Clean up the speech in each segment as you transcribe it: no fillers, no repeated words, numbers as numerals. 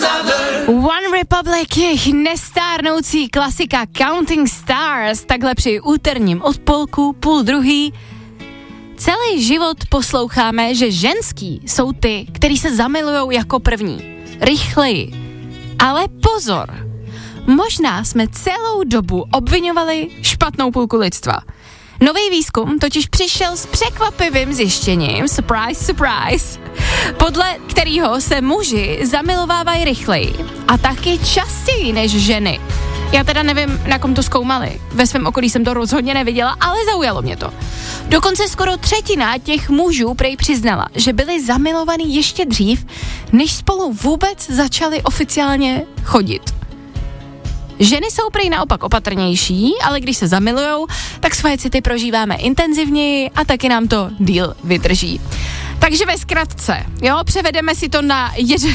One Republic, jejich nestárnoucí klasika Counting Stars, takhle při úterním odpolku, 12:30. Celý život posloucháme, že ženský jsou ty, který se zamilujou jako první. Rychleji. Ale pozor, možná jsme celou dobu obviňovali špatnou půlku lidstva. Nový výzkum totiž přišel s překvapivým zjištěním, surprise, surprise, podle kterého se muži zamilovávají rychleji a taky častěji než ženy. Já teda nevím, na kom to zkoumali. Ve svém okolí jsem to rozhodně neviděla, ale zaujalo mě to. Dokonce skoro třetina těch mužů prej přiznala, že byli zamilovaní ještě dřív, než spolu vůbec začali oficiálně chodit. Ženy jsou prej naopak opatrnější, ale když se zamilujou, tak svoje city prožíváme intenzivněji a taky nám to díl vydrží. Takže ve zkratce, jo, převedeme si to na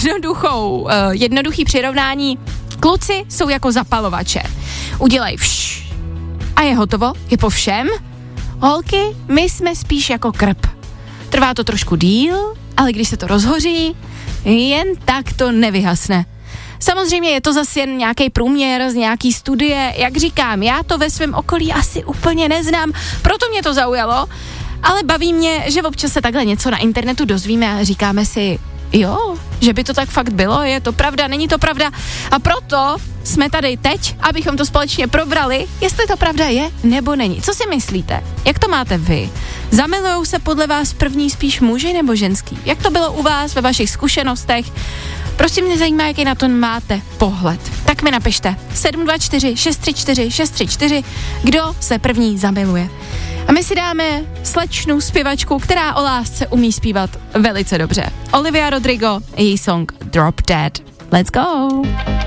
jednoduchý přirovnání. Kluci jsou jako zapalovače. Udělají vš a je hotovo, je po všem. Holky, my jsme spíš jako krb. Trvá to trošku díl, ale když se to rozhoří, jen tak to nevyhasne. Samozřejmě je to zase jen nějaký průměr z nějaký studie, jak říkám, já to ve svém okolí asi úplně neznám, proto mě to zaujalo, ale baví mě, že občas se takhle něco na internetu dozvíme a říkáme si, jo, že by to tak fakt bylo, je to pravda, není to pravda a proto jsme tady teď, abychom to společně probrali, jestli to pravda je nebo není. Co si myslíte? Jak to máte vy? Zamilujou se podle vás první spíš muži nebo ženský? Jak to bylo u vás ve vašich zkušenostech? Prosím, mě zajímá, jaký na to máte pohled. Tak mi napište 724 634 634, kdo se první zamiluje. A my si dáme slečnu zpěvačku, která o lásce umí zpívat velice dobře. Olivia Rodrigo, její song Drop Dead. Let's go!